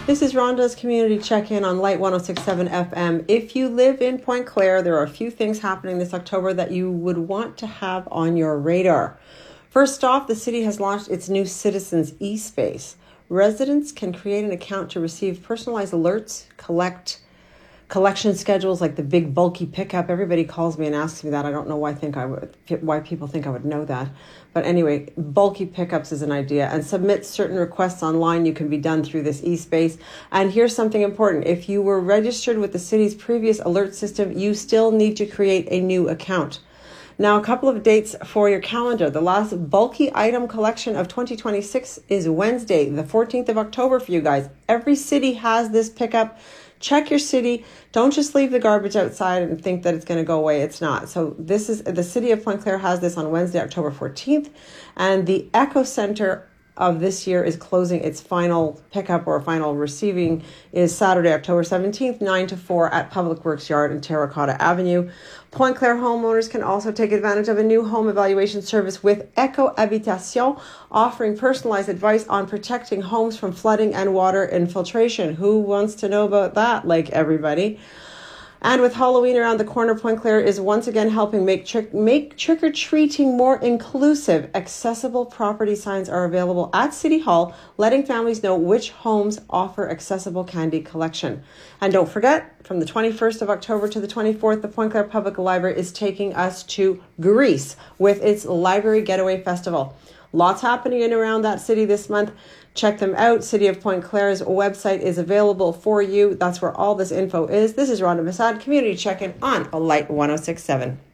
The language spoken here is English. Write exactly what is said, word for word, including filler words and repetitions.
This is Rhonda's Community Check-In on Light one oh six point seven F M. If you live in Pointe Claire, there are a few things happening this October that you would want to have on your radar. First off, the city has launched its new Citizens e-Space. Residents can create an account to receive personalized alerts, collect collection schedules like the big bulky pickup. Everybody calls me and asks me that. I don't know why I think I would, why people think I would know that. But anyway, bulky pickups is an idea, and submit certain requests online. You can be done through this e-Space. And here's something important. If you were registered with the city's previous alert system, you still need to create a new account. Now, a couple of dates for your calendar. The last bulky item collection of twenty twenty-six is Wednesday, the fourteenth of October for you guys. Every city has this pickup. Check your city. Don't just leave the garbage outside and think that it's going to go away. It's not. So this is the city of Pointe Claire has this on Wednesday, October fourteenth. And the Echo Center of this year is closing its final pickup or final receiving is Saturday, October seventeenth, nine to four at Public Works Yard and Terracotta Avenue. Pointe Claire homeowners can also take advantage of a new home evaluation service with Echo Habitation, offering personalized advice on protecting homes from flooding and water infiltration. Who wants to know about that? Like everybody. And with Halloween around the corner, Pointe Claire is once again helping make trick make trick-or-treating more inclusive. Accessible property signs are available at City Hall, letting families know which homes offer accessible candy collection. And don't forget, from the twenty-first of October to the twenty-fourth, the Pointe Claire Public Library is taking us to Greece with its Library Getaway Festival. Lots happening in around that city this month. Check them out. City of Pointe Claire's website is available for you. That's where all this info is. This is Rhonda Masad, Community Check-In on Light one oh six point seven.